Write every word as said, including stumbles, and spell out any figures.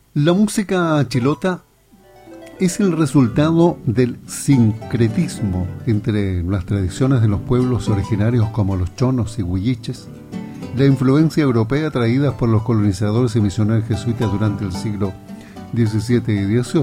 La música chilota es el resultado del sincretismo entre las tradiciones de los pueblos originarios como los chonos y huilliches, la influencia europea traída por los colonizadores y misioneros jesuitas durante el siglo diecisiete y dieciocho,